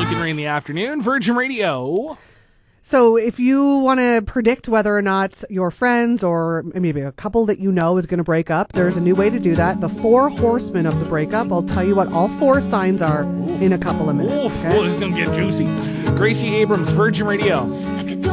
Luke and Ray in the afternoon, Virgin Radio. So if you want to predict whether or not your friends or maybe a couple that you know is going to break up, there's a new way to do that. The 4 horsemen of the breakup. I'll tell you what all 4 signs are in a couple of minutes. Okay? This is going to get juicy. Gracie Abrams, Virgin Radio.